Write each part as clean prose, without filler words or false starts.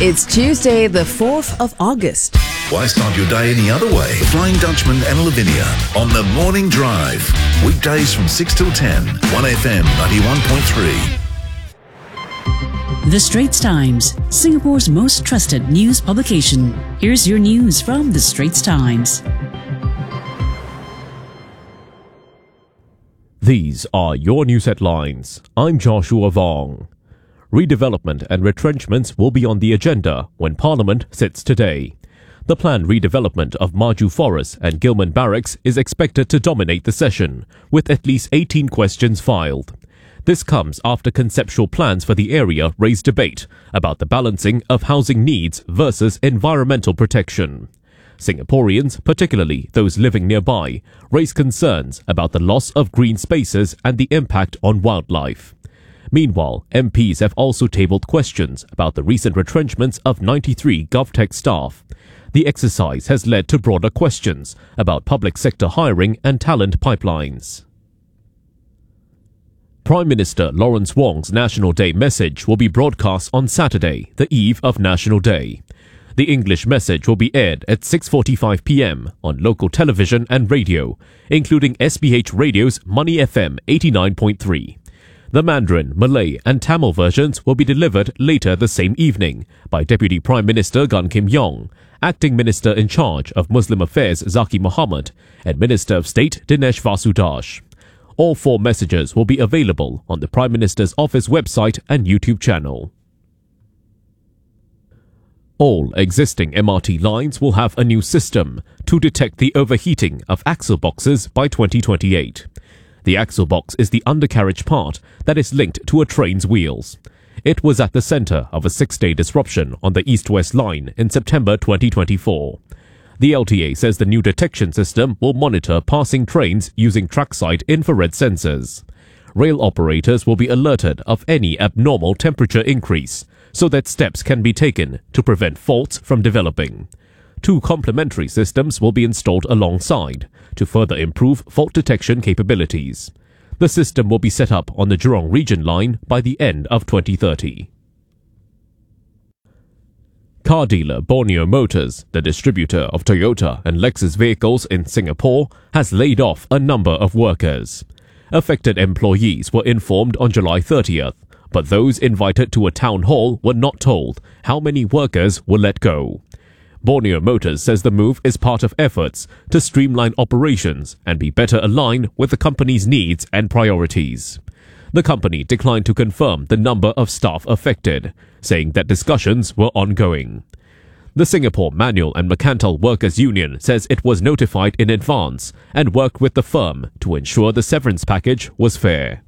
It's Tuesday, the 4th of August. Why start your day any other way? Flying Dutchman and Lavinia on the Morning Drive. Weekdays from 6 till 10. 1FM 91.3. The Straits Times, Singapore's most trusted news publication. Here's your news from The Straits Times. These are your news headlines. I'm Joshua Vong. Redevelopment and retrenchments will be on the agenda when Parliament sits today. The planned redevelopment of Maju Forest and Gilman Barracks is expected to dominate the session, with at least 18 questions filed. This comes after conceptual plans for the area raised debate about the balancing of housing needs versus environmental protection. Singaporeans, particularly those living nearby, raise concerns about the loss of green spaces and the impact on wildlife. Meanwhile, MPs have also tabled questions about the recent retrenchments of 93 GovTech staff. The exercise has led to broader questions about public sector hiring and talent pipelines. Prime Minister Lawrence Wong's National Day message will be broadcast on Saturday, the eve of National Day. The English message will be aired at 6:45 p.m. on local television and radio, including SPH Radio's Money FM 89.3. The Mandarin, Malay and Tamil versions will be delivered later the same evening by Deputy Prime Minister Gan Kim Yong, Acting Minister in charge of Muslim Affairs Zaki Mohammed, and Minister of State Dinesh Vasudash. All four messages will be available on the Prime Minister's office website and YouTube channel. All existing MRT lines will have a new system to detect the overheating of axle boxes by 2028. The axle box is the undercarriage part that is linked to a train's wheels. It was at the centre of a 6-day disruption on the East-West line in September 2024. The LTA says the new detection system will monitor passing trains using trackside infrared sensors. Rail operators will be alerted of any abnormal temperature increase, so that steps can be taken to prevent faults from developing. 2 complementary systems will be installed alongside to further improve fault detection capabilities. The system will be set up on the Jurong Region line by the end of 2030. Car dealer Borneo Motors, the distributor of Toyota and Lexus vehicles in Singapore, has laid off a number of workers. Affected employees were informed on July 30th, but those invited to a town hall were not told how many workers were let go. Borneo Motors says the move is part of efforts to streamline operations and be better aligned with the company's needs and priorities. The company declined to confirm the number of staff affected, saying that discussions were ongoing. The Singapore Manual and Mercantile Workers Union says it was notified in advance and worked with the firm to ensure the severance package was fair.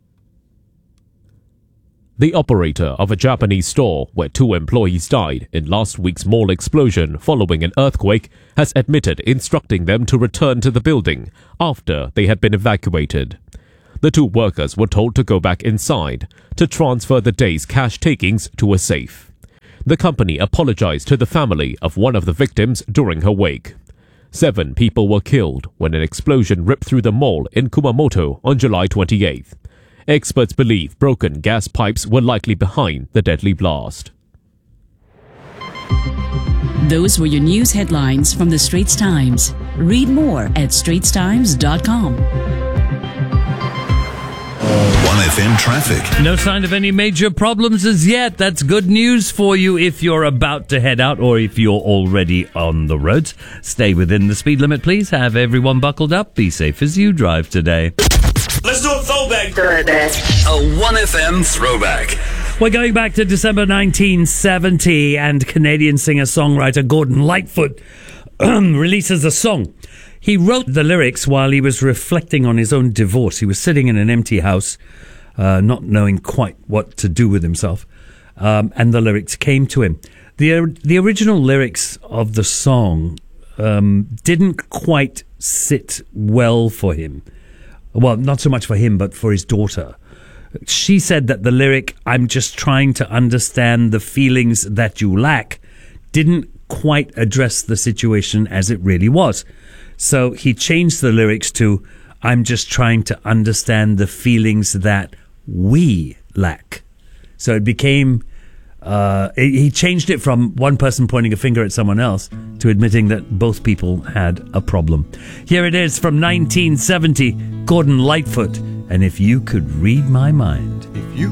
The operator of a Japanese store where 2 employees died in last week's mall explosion following an earthquake has admitted instructing them to return to the building after they had been evacuated. The 2 workers were told to go back inside to transfer the day's cash takings to a safe. The company apologized to the family of one of the victims during her wake. 7 people were killed when an explosion ripped through the mall in Kumamoto on July 28th. Experts believe broken gas pipes were likely behind the deadly blast. Those were your news headlines from The Straits Times. Read more at straitstimes.com. 1FM traffic. No sign of any major problems as yet. That's good news for you if you're about to head out or if you're already on the roads. Stay within the speed limit, please. Have everyone buckled up. Be safe as you drive today. Let's do a throwback. A 1FM throwback. We're going back to December 1970 and Canadian singer-songwriter Gordon Lightfoot releases a song. He wrote the lyrics while he was reflecting on his own divorce. He was sitting in an empty house, not knowing quite what to do with himself, and the lyrics came to him. The original lyrics of the song didn't quite sit well for him. Well, not so much for him, but for his daughter. She said that the lyric, "I'm just trying to understand the feelings that you lack," didn't quite address the situation as it really was. So he changed the lyrics to, "I'm just trying to understand the feelings that we lack." So it became He changed it from one person pointing a finger at someone else to admitting that both people had a problem. Here it is from 1970, Gordon Lightfoot, and If You Could Read My Mind.